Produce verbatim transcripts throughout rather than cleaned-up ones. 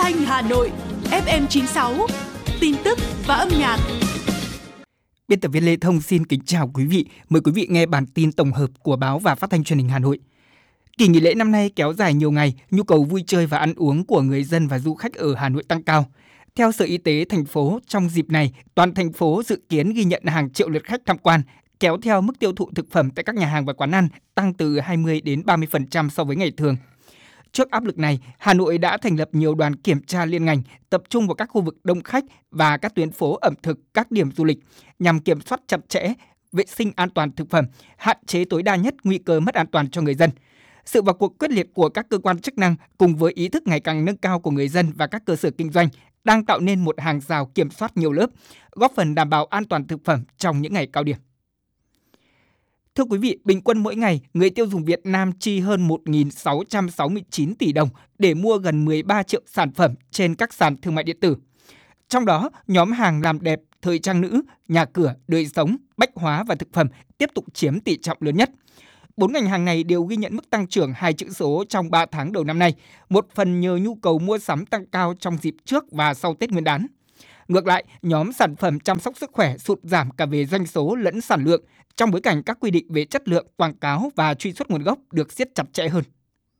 thanh Hà Nội ép em chín sáu, tin tức và âm nhạc. Biên tập viên Lê Thông xin kính chào quý vị. Mời quý vị nghe bản tin tổng hợp của báo và phát thanh truyền hình Hà Nội. Kỳ nghỉ lễ năm nay kéo dài nhiều ngày, nhu cầu vui chơi và ăn uống của người dân và du khách ở Hà Nội tăng cao. Theo Sở Y tế thành phố, trong dịp này, toàn thành phố dự kiến ghi nhận hàng triệu lượt khách tham quan, kéo theo mức tiêu thụ thực phẩm tại các nhà hàng và quán ăn tăng từ hai mươi đến ba mươi phần trăm so với ngày thường. Trước áp lực này, Hà Nội đã thành lập nhiều đoàn kiểm tra liên ngành, tập trung vào các khu vực đông khách và các tuyến phố ẩm thực, các điểm du lịch, nhằm kiểm soát chặt chẽ, vệ sinh an toàn thực phẩm, hạn chế tối đa nhất nguy cơ mất an toàn cho người dân. Sự vào cuộc quyết liệt của các cơ quan chức năng cùng với ý thức ngày càng nâng cao của người dân và các cơ sở kinh doanh đang tạo nên một hàng rào kiểm soát nhiều lớp, góp phần đảm bảo an toàn thực phẩm trong những ngày cao điểm. Thưa quý vị, bình quân mỗi ngày, người tiêu dùng Việt Nam chi hơn một nghìn sáu trăm sáu mươi chín tỷ đồng để mua gần mười ba triệu sản phẩm trên các sàn thương mại điện tử. Trong đó, nhóm hàng làm đẹp, thời trang nữ, nhà cửa, đời sống, bách hóa và thực phẩm tiếp tục chiếm tỷ trọng lớn nhất. Bốn ngành hàng này đều ghi nhận mức tăng trưởng hai chữ số trong ba tháng đầu năm nay, một phần nhờ nhu cầu mua sắm tăng cao trong dịp trước và sau Tết Nguyên đán. Ngược lại, nhóm sản phẩm chăm sóc sức khỏe sụt giảm cả về doanh số lẫn sản lượng, trong bối cảnh các quy định về chất lượng, quảng cáo và truy xuất nguồn gốc được siết chặt chẽ hơn.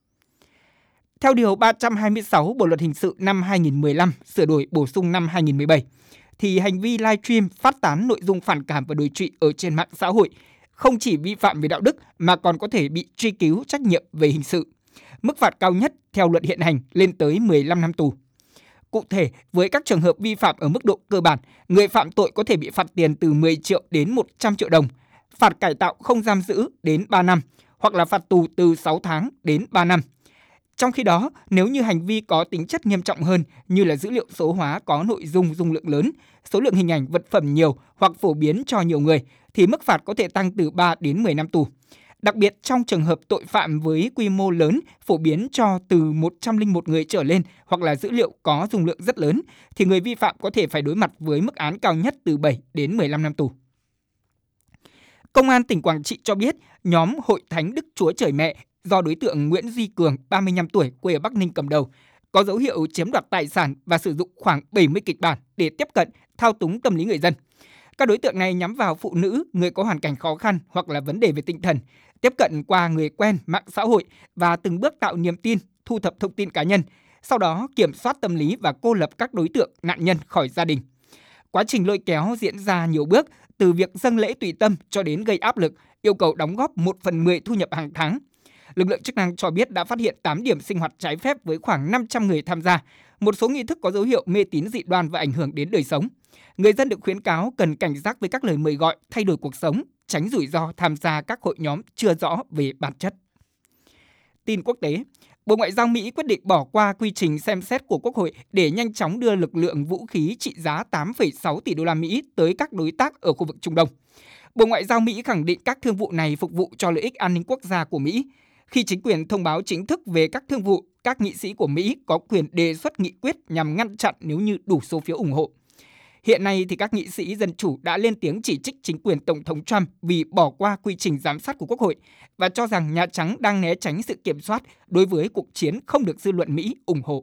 Theo Điều ba trăm hai mươi sáu Bộ Luật Hình sự năm hai nghìn không trăm mười lăm, sửa đổi bổ sung năm hai nghìn không trăm mười bảy, thì hành vi livestream phát tán nội dung phản cảm và đồi trụy ở trên mạng xã hội không chỉ vi phạm về đạo đức mà còn có thể bị truy cứu trách nhiệm về hình sự. Mức phạt cao nhất theo luật hiện hành lên tới mười lăm năm tù. Cụ thể, với các trường hợp vi phạm ở mức độ cơ bản, người phạm tội có thể bị phạt tiền từ mười triệu đến một trăm triệu đồng, phạt cải tạo không giam giữ đến ba năm, hoặc là phạt tù từ sáu tháng đến ba năm. Trong khi đó, nếu như hành vi có tính chất nghiêm trọng hơn như là dữ liệu số hóa có nội dung dung lượng lớn, số lượng hình ảnh vật phẩm nhiều hoặc phổ biến cho nhiều người, thì mức phạt có thể tăng từ ba đến mười năm tù. Đặc biệt trong trường hợp tội phạm với quy mô lớn phổ biến cho từ một trăm lẻ một người trở lên hoặc là dữ liệu có dung lượng rất lớn, thì người vi phạm có thể phải đối mặt với mức án cao nhất từ bảy đến mười lăm năm tù. Công an tỉnh Quảng Trị cho biết nhóm Hội Thánh Đức Chúa Trời Mẹ do đối tượng Nguyễn Duy Cường, ba mươi lăm tuổi, quê ở Bắc Ninh cầm đầu, có dấu hiệu chiếm đoạt tài sản và sử dụng khoảng bảy mươi kịch bản để tiếp cận, thao túng tâm lý người dân. Các đối tượng này nhắm vào phụ nữ, người có hoàn cảnh khó khăn hoặc là vấn đề về tinh thần, tiếp cận qua người quen, mạng xã hội và từng bước tạo niềm tin, thu thập thông tin cá nhân, sau đó kiểm soát tâm lý và cô lập các đối tượng nạn nhân khỏi gia đình. Quá trình lôi kéo diễn ra nhiều bước, từ việc dâng lễ tùy tâm cho đến gây áp lực, yêu cầu đóng góp một phần mười thu nhập hàng tháng. Lực lượng chức năng cho biết đã phát hiện tám điểm sinh hoạt trái phép với khoảng năm trăm người tham gia, một số nghi thức có dấu hiệu mê tín dị đoan và ảnh hưởng đến đời sống. Người dân được khuyến cáo cần cảnh giác với các lời mời gọi thay đổi cuộc sống, tránh rủi ro tham gia các hội nhóm chưa rõ về bản chất. Tin quốc tế, Bộ Ngoại giao Mỹ quyết định bỏ qua quy trình xem xét của Quốc hội để nhanh chóng đưa lực lượng vũ khí trị giá tám phẩy sáu tỷ đô la Mỹ tới các đối tác ở khu vực Trung Đông. Bộ Ngoại giao Mỹ khẳng định các thương vụ này phục vụ cho lợi ích an ninh quốc gia của Mỹ. Khi chính quyền thông báo chính thức về các thương vụ, các nghị sĩ của Mỹ có quyền đề xuất nghị quyết nhằm ngăn chặn nếu như đủ số phiếu ủng hộ. Hiện nay thì các nghị sĩ Dân Chủ đã lên tiếng chỉ trích chính quyền Tổng thống Trump vì bỏ qua quy trình giám sát của Quốc hội và cho rằng Nhà Trắng đang né tránh sự kiểm soát đối với cuộc chiến không được dư luận Mỹ ủng hộ.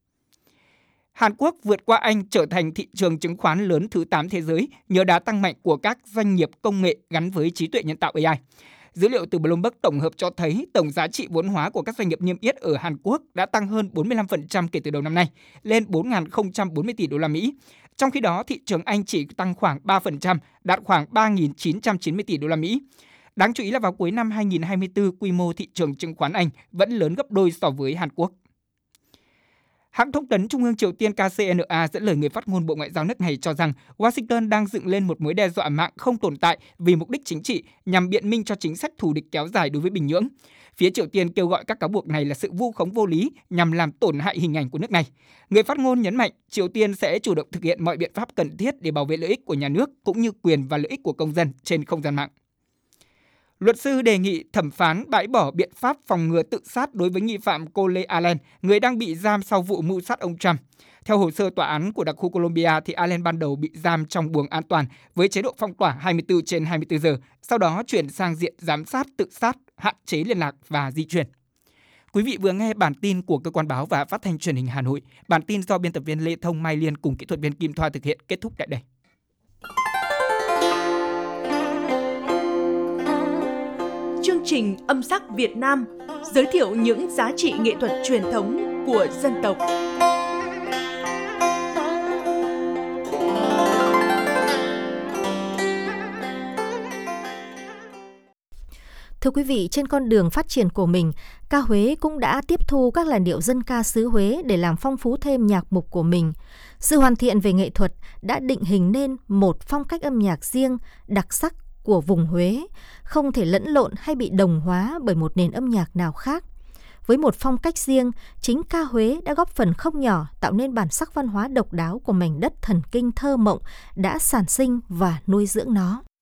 Hàn Quốc vượt qua Anh trở thành thị trường chứng khoán lớn thứ tám thế giới nhờ đà tăng mạnh của các doanh nghiệp công nghệ gắn với trí tuệ nhân tạo A I. Dữ liệu từ Bloomberg tổng hợp cho thấy tổng giá trị vốn hóa của các doanh nghiệp niêm yết ở Hàn Quốc đã tăng hơn bốn mươi lăm phần trăm kể từ đầu năm nay, lên bốn nghìn không trăm bốn mươi tỷ đô la Mỹ. Trong khi đó, thị trường Anh chỉ tăng khoảng ba phần trăm, đạt khoảng ba nghìn chín trăm chín mươi tỷ đô la Mỹ. Đáng chú ý là vào cuối năm hai nghìn không trăm hai mươi tư, quy mô thị trường chứng khoán Anh vẫn lớn gấp đôi so với Hàn Quốc. Hãng thông tấn Trung ương Triều Tiên K C N A dẫn lời người phát ngôn Bộ Ngoại giao nước này cho rằng Washington đang dựng lên một mối đe dọa mạng không tồn tại vì mục đích chính trị nhằm biện minh cho chính sách thù địch kéo dài đối với Bình Nhưỡng. Phía Triều Tiên kêu gọi các cáo buộc này là sự vu khống vô lý nhằm làm tổn hại hình ảnh của nước này. Người phát ngôn nhấn mạnh Triều Tiên sẽ chủ động thực hiện mọi biện pháp cần thiết để bảo vệ lợi ích của nhà nước cũng như quyền và lợi ích của công dân trên không gian mạng. Luật sư đề nghị thẩm phán bãi bỏ biện pháp phòng ngừa tự sát đối với nghi phạm Cole Allen, người đang bị giam sau vụ mưu sát ông Trump. Theo hồ sơ tòa án của đặc khu Columbia, thì Allen ban đầu bị giam trong buồng an toàn với chế độ phong tỏa hai mươi tư trên hai mươi tư giờ, sau đó chuyển sang diện giám sát tự sát, hạn chế liên lạc và di chuyển. Quý vị vừa nghe bản tin của Cơ quan Báo và Phát thanh Truyền hình Hà Nội. Bản tin do biên tập viên Lê Thông, Mai Liên cùng kỹ thuật viên Kim Thoa thực hiện kết thúc tại đây. Chương trình Âm sắc Việt Nam giới thiệu những giá trị nghệ thuật truyền thống của dân tộc. Thưa quý vị, trên con đường phát triển của mình, ca Huế cũng đã tiếp thu các làn điệu dân ca xứ Huế để làm phong phú thêm nhạc mục của mình. Sự hoàn thiện về nghệ thuật đã định hình nên một phong cách âm nhạc riêng, đặc sắc của vùng Huế, không thể lẫn lộn hay bị đồng hóa bởi một nền âm nhạc nào khác. Với một phong cách riêng, chính ca Huế đã góp phần không nhỏ tạo nên bản sắc văn hóa độc đáo của mảnh đất thần kinh thơ mộng đã sản sinh và nuôi dưỡng nó.